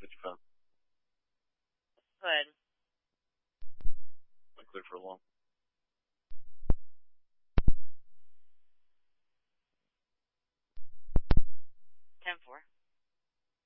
what you found. Good. Been clear for a long.